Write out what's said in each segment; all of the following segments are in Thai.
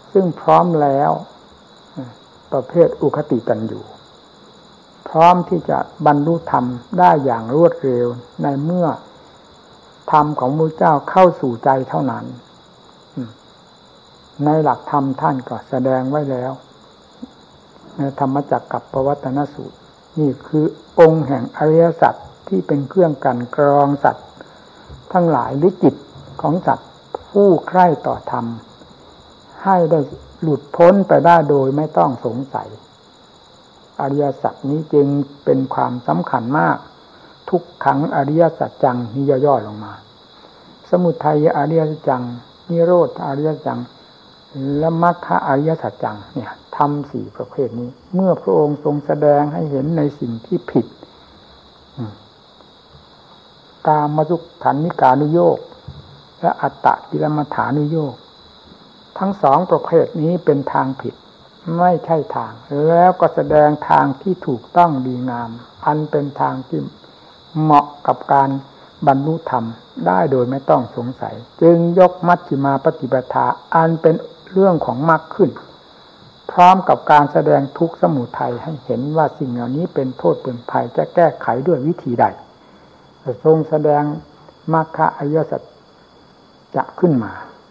ซึ่งพร้อมแล้วประเภทอุคติตัญญูพร้อมที่จะบรรลุธรรมได้อย่างรวดเร็วในเมื่อธรรมของพระเจ้าเข้าสู่ใจเท่านั้นในหลักธรรมท่านก็แสดงไว้แล้วในธรรมจักรกับปวัตตนสูตรนี่คือองค์แห่งอริยสัจที่เป็นเครื่องกลั่นกรองสัตว์ทั้งหลายหรือจิตของสัตว์ผู้ใคร่ต่อธรรมให้ได้หลุดพ้นไปได้โดยไม่ต้องสงสัยอริยสัจนี้จึงเป็นความสำคัญมากทุกขังอริยสัจจังนี่ย่อๆลงมาสมุทัยอริยสัจจังนิโรธอริยสัจจังและมรรคอริยสัจจังเนี่ยธรรมสี่ประเภทนี้เมื่อพระองค์ทรงแสดงให้เห็นในสิ่งที่ผิดกามสุขันธิกานุโยคและอัตตกิลมัฏฐานุโยคทั้งสองประเภทนี้เป็นทางผิดไม่ใช่ทางแล้วก็แสดงทางที่ถูกต้องดีงามอันเป็นทางที่เหมาะกับการบรรลุธรรมได้โดยไม่ต้องสงสัยจึงยกมัชฌิมาปฏิปทาอันเป็นเรื่องของมรรคขึ้นพร้อมกับการแสดงทุกข์สมุทัยให้เห็นว่าสิ่งเหล่านี้เป็นโทษเป็นภัยจะแก้ไขด้วยวิธีใดทรงแสดงมรรคอริยสัจจะขึ้นมา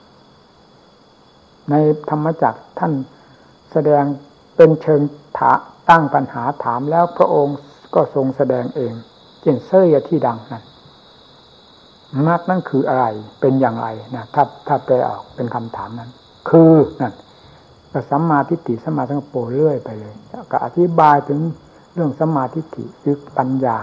ในธรรมจักรท่านแสดงเป็นเชิงตั้งปัญหาถามแล้วพระองค์ก็ทรงแสดงเองเช่นเสยที่ดังนั้นมรรคนั่นคืออะไรเป็นอย่างไรนะถ้าแปลออกเป็นคำถามนั้นคือนั่นสัมมาทิฏฐิสัมมาสังกัปโปเรื่อยไปเลยก็อธิบายถึงเรื่องสัมมาทิฏฐิคือปัญญา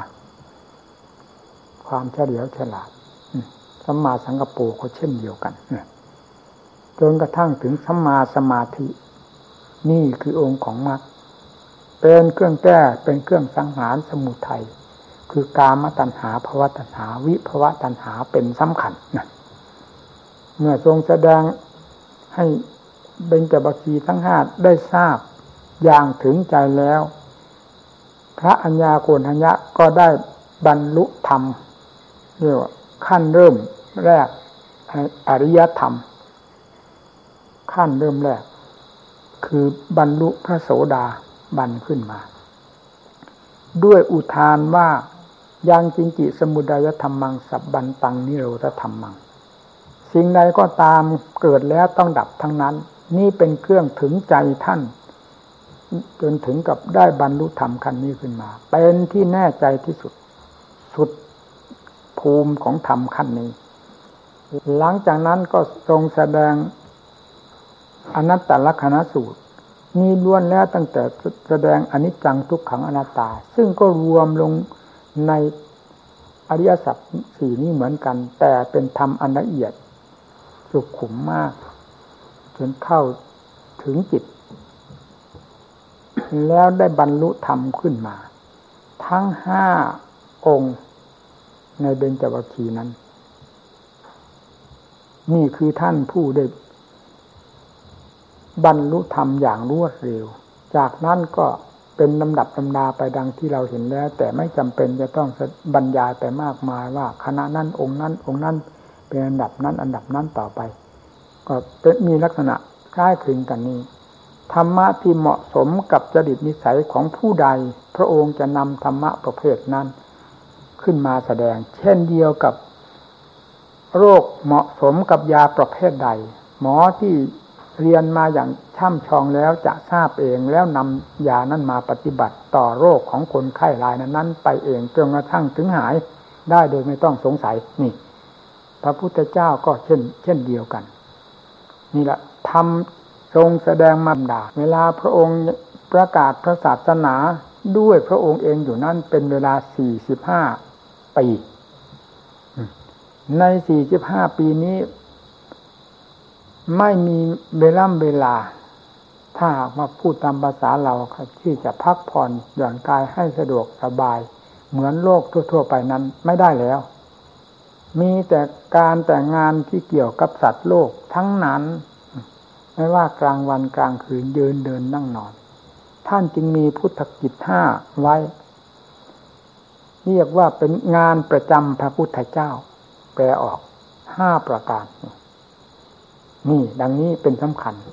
ความเฉลียวฉลาดสัมมาสังกัปโปก็เช่นเดียวกันจนกระทั่งถึงสัมมาสมาธินี่คือองค์ของมรรคเป็นเครื่องแก้เป็นเครื่องสังหารสมุทัยคือกามตัณหาภวตัณหาวิภวตัณหาเป็นสำคัญนะเมื่อทรงแสดงให้เบญจวัคคีย์ทั้งห้าได้ทราบอย่างถึงใจแล้วพระอัญญาโกณทัญญะก็ได้บรรลุธรรมเรียกว่าขั้นเริ่มแรกอริยธรรมขั้นเริ่มแรกคือบรรลุพระโสดาบันขึ้นมาด้วยอุทานว่ายังกินจิสมุทัยธรรมังสัพบันตังนิโรธธรรมังสิ่งใดก็ตามเกิดแล้วต้องดับทั้งนั้นนี่เป็นเครื่องถึงใจท่านจนถึงกับได้บรรลุธรรมขั้นนี้ขึ้นมาเป็นที่แน่ใจที่สุดสุดภูมิของธรรมขั้นนี้หลังจากนั้นก็ทรงแสดงอนัตตลักขณสูตรนี่ล้วนแล้วตั้งแต่แสดงอนิจจังทุกขังอนัตตาซึ่งก็รวมลงในอริยสัจสี่นี้เหมือนกันแต่เป็นธรรมอันละเอียดสุขุมมากจนเข้าถึงจิตแล้วได้บรรลุธรรมขึ้นมาทั้งห้าองค์ในเบญจวัคคีย์นั้นนี่คือท่านผู้ได้บรรลุธรรมอย่างรวดเร็วจากนั้นก็เป็นลำดับลำดาไปดังที่เราเห็นแล้วแต่ไม่จำเป็นจะต้องบรรยายไปมากมายว่าคณะนั้นองค์นั้นองค์นั้นเป็นอันดับนั้นอันดับนั้นต่อไปก็เป็นมีลักษณะคล้ายคลึงกันนี้ธรรมะที่เหมาะสมกับจริตนิสัยของผู้ใดพระองค์จะนำธรรมะประเภทนั้นขึ้นมาแสดงเช่นเดียวกับโรคเหมาะสมกับยาประเภทใดหมอที่เรียนมาอย่างช่ำชองแล้วจะทราบเองแล้วนำยานั้นมาปฏิบัติต่อโรคของคนไข้รายนั้นไปเองจนกระทั่งถึงหายได้โดยไม่ต้องสงสัยนี่พระพุทธเจ้าก็เช่นเดียวกันนี่แหละธรรมทรงแสดงมาดาเวลาพระองค์ประกาศพระศาสนาด้วยพระองค์เองอยู่นั่นเป็นเวลา45 ปีใน45 ปีนี้ไม่มีเวลาถ้าหากมาพูดตามภาษาเราที่จะพักผ่อนหย่อนกายให้สะดวกสบายเหมือนโลกทั่วๆไปนั้นไม่ได้แล้วมีแต่การแต่งงานที่เกี่ยวกับสัตว์โลกทั้งนั้นไม่ว่ากลางวันกลางคืนยืนเดินนั่งนอนท่านจึงมีพุทธกิจ5ไว้เรียกว่าเป็นงานประจำพระพุทธเจ้าแปลออก5ประการนี่ดังนี้เป็นสำคัญ